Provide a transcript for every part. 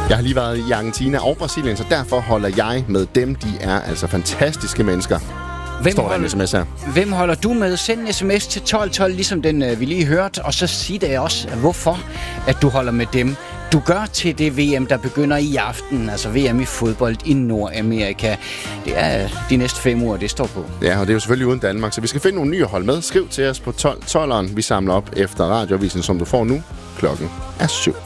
Jeg har lige været i Argentina og Brasilien, så derfor holder jeg med dem. De er altså fantastiske mennesker. Hvem holder du med? Send en sms til 1212, ligesom den vi lige hørte, og så sig det også, hvorfor at du holder med dem. Du gør til det VM, der begynder i aften, altså VM i fodbold i Nordamerika. Det er de næste 5 uger, det står på. Ja, og det er jo selvfølgelig uden Danmark, så vi skal finde nogle nye at holde med. Skriv til os på 12'eren. Vi samler op efter radioavisen, som du får nu. Klokken er 7.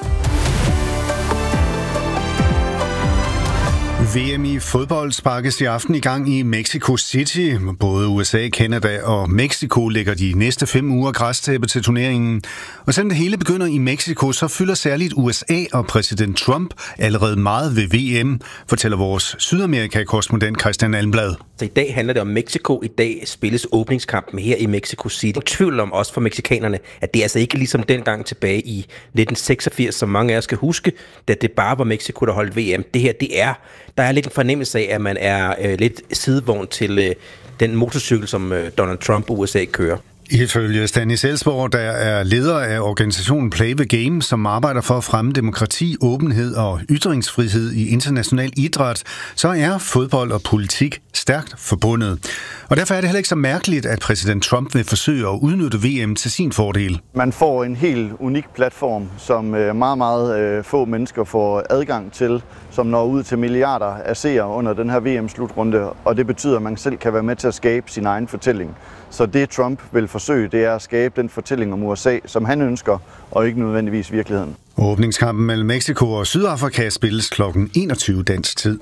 VM i fodbold sparkes i aften i gang i Mexico City. Både USA, Canada og Mexico lægger de næste 5 uger græstæppe til turneringen. Og selvom det hele begynder i Mexico, så fylder særligt USA og præsident Trump allerede meget ved VM, fortæller vores Sydamerika-korrespondent Christian Almblad. Så i dag handler det om Mexico. I dag spilles åbningskampen her i Mexico City. Tvivl om også for mexikanerne, at det er altså ikke ligesom dengang tilbage i 1986, som mange af os skal huske, da det bare var Mexico, der holdt VM. Det her, der er lidt en fornemmelse af, at man er lidt sidevogn til den motorcykel, som Donald Trump og USA kører. Ifølge Stanis Elsborg, der er leder af organisationen Play the Game, som arbejder for at fremme demokrati, åbenhed og ytringsfrihed i international idræt, så er fodbold og politik stærkt forbundet. Og derfor er det heller ikke så mærkeligt, at præsident Trump vil forsøge at udnytte VM til sin fordel. Man får en helt unik platform, som meget, meget få mennesker får adgang til, som når ud til milliarder af seere under den her VM-slutrunde, og det betyder, at man selv kan være med til at skabe sin egen fortælling. Så det Trump vil forsøge, det er at skabe den fortælling om USA, som han ønsker, og ikke nødvendigvis virkeligheden. Åbningskampen mellem Mexico og Sydafrika spilles kl. 21 dansk tid.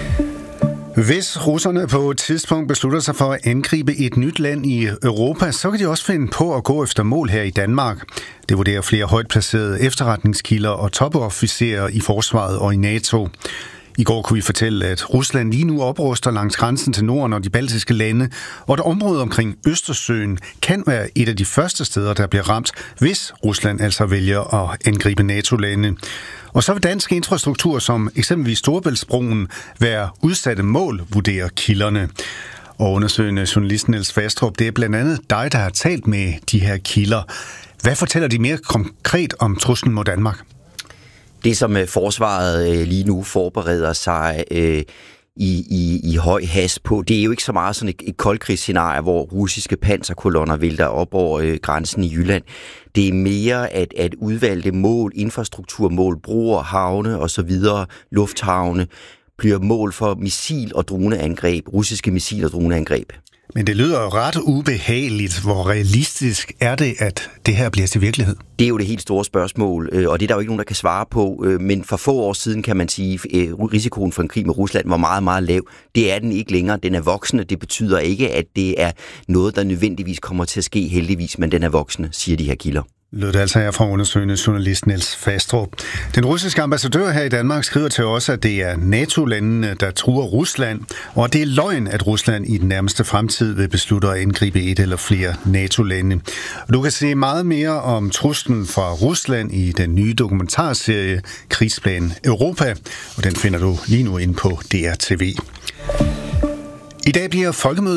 Hvis russerne på et tidspunkt beslutter sig for at angribe et nyt land i Europa, så kan de også finde på at gå efter mål her i Danmark. Det vurderer flere højt placerede efterretningskilder og topofficerer i forsvaret og i NATO. I går kunne vi fortælle, at Rusland lige nu opruster langs grænsen til Norden og de baltiske lande, og et område omkring Østersøen kan være et af de første steder, der bliver ramt, hvis Rusland altså vælger at angribe NATO-lande. Og så vil dansk infrastruktur som eksempelvis Storebæltsbroen være udsatte mål, vurderer kilderne. Og undersøgende journalist Niels Fastrup, det er blandt andet dig, der har talt med de her kilder. Hvad fortæller de mere konkret om truslen mod Danmark? Det, som forsvaret lige nu forbereder sig i høj hast på, det er jo ikke så meget sådan et koldkrigsscenarie, hvor russiske panserkolonner vælter op over grænsen i Jylland. Det er mere at udvalgte mål, infrastrukturmål, broer, havne osv., lufthavne, bliver mål for missil- og droneangreb, russiske missil- og droneangreb. Men det lyder jo ret ubehageligt. Hvor realistisk er det, at det her bliver til virkelighed? Det er jo det helt store spørgsmål, og det er der jo ikke nogen, der kan svare på. Men for få år siden kan man sige, at risikoen for en krig med Rusland var meget, meget lav. Det er den ikke længere. Den er voksende. Det betyder ikke, at det er noget, der nødvendigvis kommer til at ske heldigvis, men den er voksende, siger de her kilder. Lød det altså her fra undersøgende journalist Niels Fastrup. Den russiske ambassadør her i Danmark skriver til os, at det er NATO-landene, der truer Rusland, og det er løgn, at Rusland i den nærmeste fremtid vil beslutte at angribe et eller flere NATO-lande. Du kan se meget mere om truslen fra Rusland i den nye dokumentarserie Krigsplan Europa, og den finder du lige nu inde på DRTV. I dag bliver folkemødet